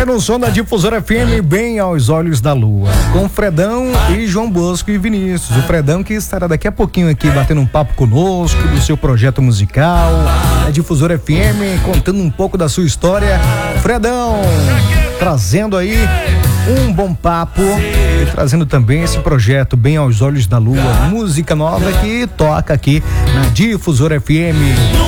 É no som da Difusora FM, Bem aos Olhos da Lua, com Fredão e João Bosco e Vinícius. O Fredão que estará daqui a pouquinho aqui batendo um papo conosco do seu projeto musical, a Difusora FM, contando um pouco da sua história. Fredão trazendo aí um bom papo e trazendo também esse projeto Bem aos Olhos da Lua, música nova que toca aqui na Difusora FM.